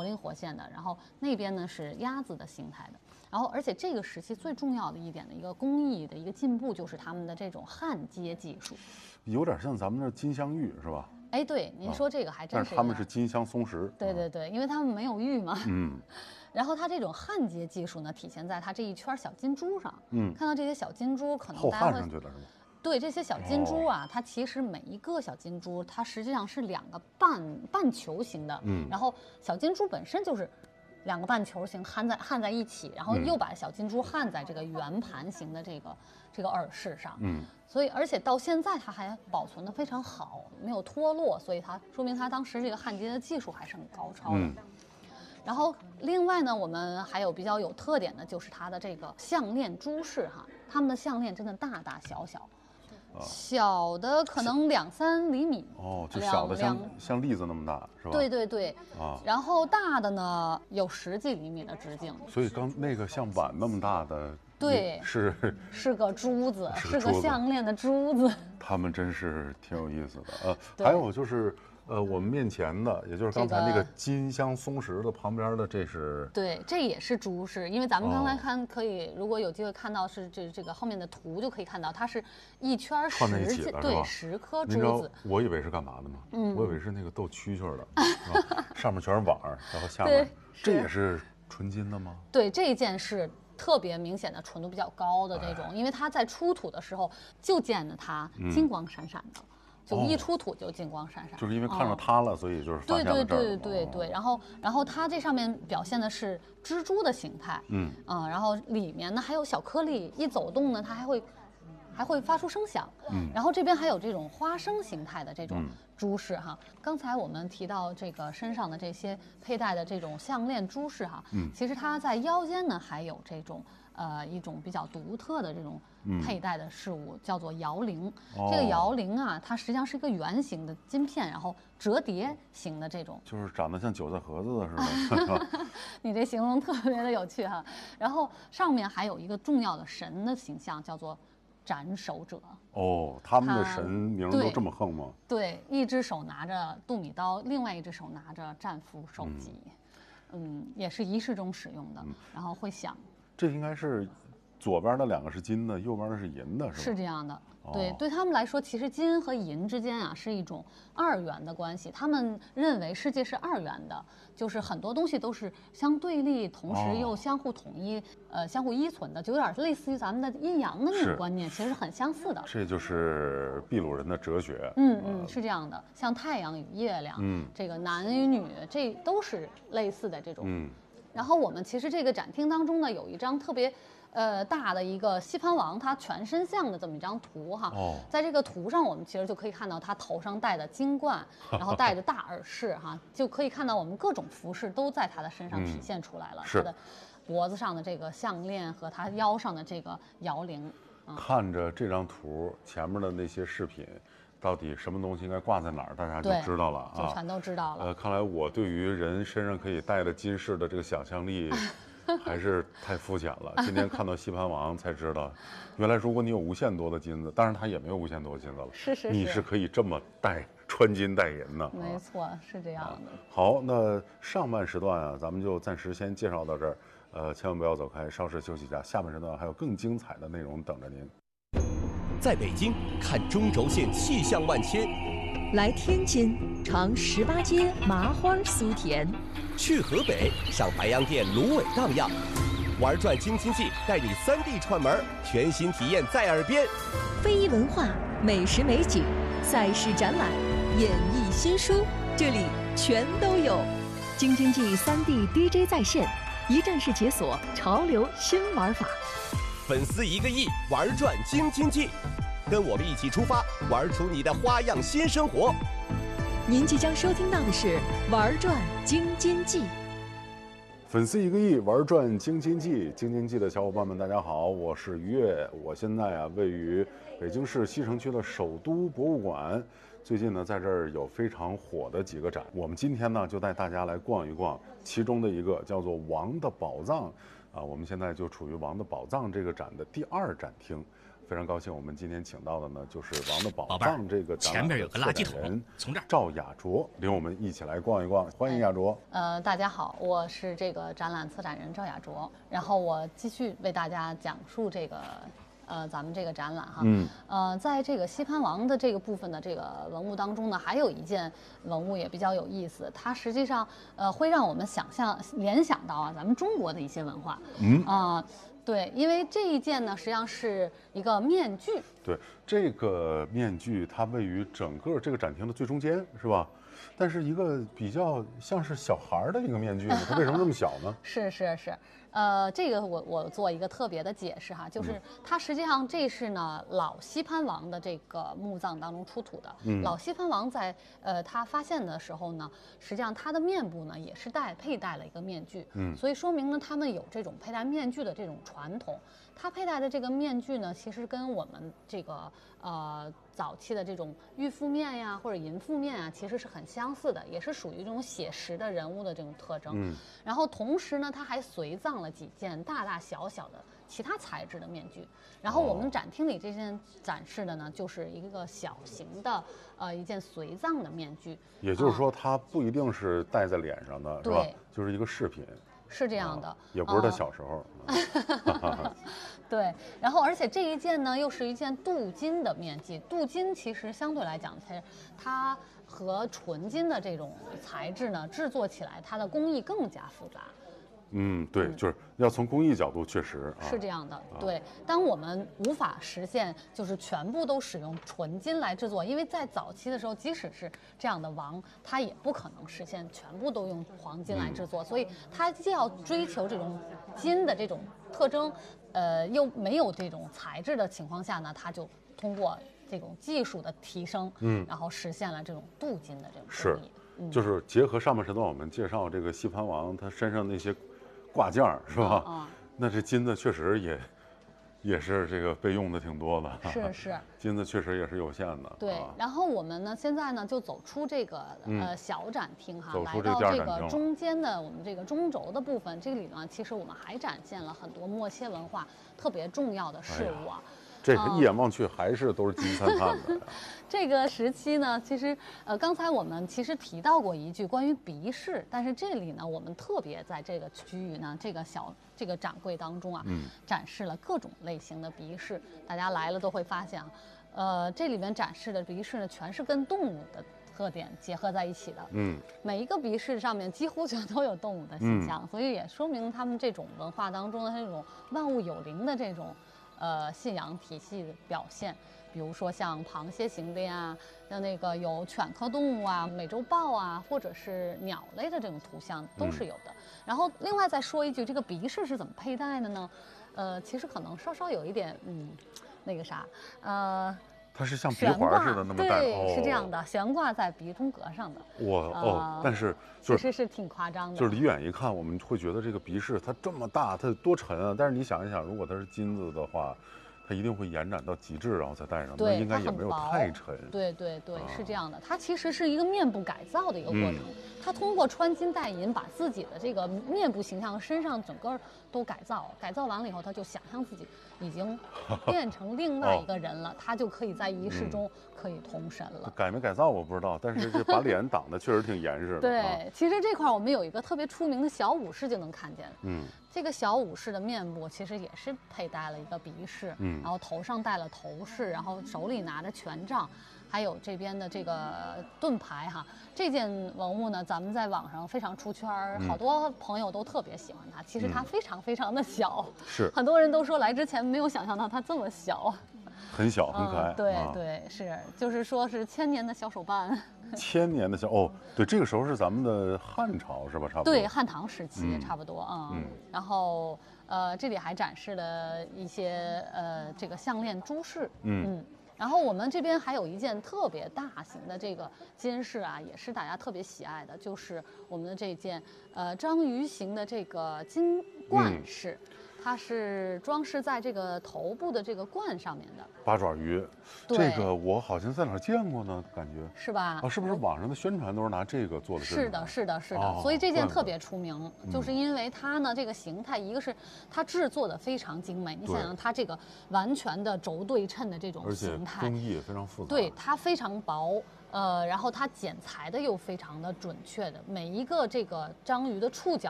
活灵活现的，然后那边呢是鸭子的形态的。然后，而且这个时期最重要的一点的一个工艺的一个进步，就是他们的这种焊接技术， 有点像咱们这金镶玉是吧？ 哎，对，您说这个还真是。 但是他们是金镶松石。 对对对，因为他们没有玉嘛。然后它这种焊接技术呢，体现在它这一圈小金珠上。看到这些小金珠，可能大家会后焊上去了是吗？ 对，这些小金珠啊，它其实每一个小金珠，它实际上是2个半球形的。然后小金珠本身就是2个半球形焊在一起，然后又把小金珠焊在这个圆盘形的这个耳饰上。所以而且到现在它还保存得非常好，没有脱落，所以它说明它当时这个焊接的技术还是很高超的。然后另外呢，我们还有比较有特点的就是它的这个项链珠饰哈，它们的项链真的大大小小。小的可能2-3厘米哦，就小的像栗子那么大是吧？ 对对对啊，然后大的呢有10几厘米的直径。 所以刚那个像碗那么大的， 对，是个珠子，是个项链的珠子。 他们真是挺有意思的。还有就是我们面前的，也就是刚才那个金镶松石的旁边的，这是对，这也是珠饰，因为咱们刚才看可以，如果有机会看到是这个后面的图，就可以看到它是一圈10颗珠子。 我以为是干嘛的呢？我以为是那个斗蛐蛐的，上面全是网，然后下面这也是纯金的吗？ 对，这一件是特别明显的纯度比较高的这种，因为它在出土的时候就见着它金光闪闪的。就一出土就金光闪闪， 就是因为看着它了，所以就是发现了这儿。 对，然后它这上面表现的是蜘蛛的形态，然后里面呢还有小颗粒，一走动呢它还会发出声响，然后这边还有这种花生形态的这种珠饰哈。刚才我们提到这个身上的这些佩戴的这种项链珠饰哈，其实它在腰间呢还有这种一种比较独特的这种佩戴的饰物，叫做摇铃。这个摇铃啊，它实际上是一个圆形的金片，然后折叠型的这种， 就是长得像韭菜盒子的似的。 你这形容特别的有趣哈。然后上面还有一个重要的神的形象，叫做斩首者。 哦，他们的神名都这么横吗？ 对，一只手拿着杜米刀，另外一只手拿着战斧手戟，也是仪式中使用的，然后会响。 这应该是左边的2个是金的，右边的是银的，是吧？ 是这样的。对，对他们来说，其实金和银之间啊是一种2元的关系。他们认为世界是2元的，就是很多东西都是相对立，同时又相互统一，相互依存的，就有点类似于咱们的阴阳的那种观念，其实很相似的。 这就是秘鲁人的哲学。 是这样的。像太阳与月亮，这个男与女，这都是类似的这种。然后我们其实这个展厅当中呢，有一张特别大的一个西潘王他全身像的这么一张图哈。在这个图上，我们其实就可以看到他头上戴的金冠，然后戴着大耳饰哈，就可以看到我们各种服饰都在他的身上体现出来了。他的脖子上的这个项链和他腰上的这个摇铃。 看着这张图前面的那些饰品，到底什么东西应该挂在哪儿，大家就知道了啊， 就全都知道了。 看来我对于人身上可以戴的金饰的这个想象力还是太肤浅了。今天看到西潘王才知道，原来如果你有无限多的金子，当然他也没有无限多的金子了，你是可以这么穿金戴银的。 没错，是这样的。 好，那上半时段啊，咱们就暂时先介绍到这儿。千万不要走开，稍事休息一下，下半时段还有更精彩的内容等着您。 在北京看中轴线气象万千， 来天津尝18街麻花酥甜， 去河北上白洋淀芦苇荡漾，玩转京津冀带你3D 串门，全新体验在耳边。 非遗文化、美食美景、赛事展览、演艺新书，这里全都有。京津冀3D DJ 在线，一站式解锁潮流新玩法。 粉丝1个亿，玩转京津冀，跟我们一起出发，玩出你的花样新生活。 您即将收听到的是《玩转京津冀》。 粉丝1个亿，玩转京津冀。京津冀的小伙伴们，大家好，我是于越。我现在啊，位于北京市西城区的首都博物馆。最近呢，在这儿有非常火的几个展，我们今天呢就带大家来逛一逛，其中的一个叫做王的宝藏。我们现在就处于王的宝藏这个展的第2展厅， 非常高兴，我们今天请到的呢就是《王的宝宝藏》这个展览的策展人赵雅卓，领我们一起来逛一逛。欢迎雅卓。 大家好，我是这个展览策展人赵雅卓，然后我继续为大家讲述这个。咱们这个展览哈，在这个西潘王的这个部分的这个文物当中呢，还有一件文物也比较有意思，它实际上会让我们联想到啊咱们中国的一些文化，对，因为这一件呢实际上是一个面具， 对，这个面具它位于整个这个展厅的最中间，是吧？但是一个比较像是小孩的一个面具呢，它为什么这么小呢？ 是，这个我做一个特别的解释哈，就是它实际上这是呢老西潘王的这个墓葬当中出土的。老西潘王在他发现的时候呢，实际上他的面部呢也是佩戴了一个面具，所以说明呢他们有这种佩戴面具的这种传统。他佩戴的这个面具呢，其实跟我们这个早期的这种玉覆面呀或者银覆面啊，其实是很相似的，也是属于这种写实的人物的这种特征。然后同时呢，他还随葬了几件大大小小的其他材质的面具。然后我们展厅里这件展示的呢，就是一个小型的一件随葬的面具。 也就是说，它不一定是戴在脸上的，是吧？就是一个饰品。是这样的， 也不是他小时候。 对，然后而且这一件呢，又是一件镀金的面具。镀金其实相对来讲，它和纯金的这种材质呢，制作起来它的工艺更加复杂。 对，就是要从工艺角度，确实是这样的。对，当我们无法实现就是全部都使用纯金来制作，因为在早期的时候，即使是这样的王，他也不可能实现全部都用黄金来制作，所以他既要追求这种金的这种特征，又没有这种材质的情况下呢，他就通过这种技术的提升，然后实现了这种镀金的这种工艺。 就是结合上半时段我们介绍这个西潘王他身上那些挂件是吧？那这金子确实也是这个被用的挺多的。 是， 金子确实也是有限的。 对，然后我们呢现在呢就走出这个小展厅哈， 来到这个中间的我们这个中轴的部分，这里呢其实我们还展现了很多莫歇文化特别重要的事物啊。 这一眼望去还是都是金灿灿的。 这个时期呢，其实刚才我们其实提到过一句关于鼻饰，但是这里呢，我们特别在这个区域呢，这个展柜当中啊，展示了各种类型的鼻饰。大家来了都会发现啊，这里面展示的鼻饰呢，全是跟动物的特点结合在一起的。每一个鼻饰上面几乎全都有动物的形象，所以也说明他们这种文化当中的这种万物有灵的这种信仰体系的表现。比如说像螃蟹型的呀，像那个有犬科动物啊、美洲豹啊，或者是鸟类的这种图像都是有的。然后另外再说一句，这个鼻饰是怎么佩戴的呢？其实可能稍稍有一点那个啥， 它是像鼻环似的那么戴， 对，是这样的，悬挂在鼻中隔上的。 但是其实是挺夸张的。 就是离远一看，我们会觉得这个鼻饰它这么大，它多沉啊！但是你想一想，如果它是金子的话，它一定会延展到极致，然后再戴上，那应该也没有太沉。 对，是这样的。它其实是一个面部改造的一个过程，它通过穿金戴银，把自己的这个面部形象、身上整个都改造完了以后，他就想象自己已经变成另外一个人了，他就可以在仪式中可以通神了。 改没改造我不知道，但是这把脸挡的确实挺严实的。 对，其实这块我们有一个特别出名的小武士就能看见。这个小武士的面部其实也是佩戴了一个鼻饰，然后头上戴了头饰，然后手里拿着权杖，还有这边的这个盾牌哈。这件文物呢，咱们在网上非常出圈，好多朋友都特别喜欢它。其实它非常非常的小， 是很多人都说来之前没有想象到它这么小， 很小很可爱。 对，是，就是说是1000年的小手办。 1000年的对，这个时候是咱们的汉朝是吧？差不多。 对，汉唐时期差不多然后这里还展示了一些这个项链珠饰。然后我们这边还有一件特别大型的这个金饰啊，也是大家特别喜爱的，就是我们的这件章鱼形的这个金冠饰。 它是装饰在这个头部的这个冠上面的八爪鱼。 对这个我好像在哪儿见过呢，感觉是吧？ 啊，是不是网上的宣传都是拿这个做的宣传？ 是的，是的，是的。 哦所以这件怪不得特别出名，就是因为它呢这个形态，一个是它制作的非常精美，你想想它这个完全的轴对称的这种而且形态， 工艺也非常复杂。 对，它非常薄。然后它剪裁的又非常的准确的，每一个这个章鱼的触角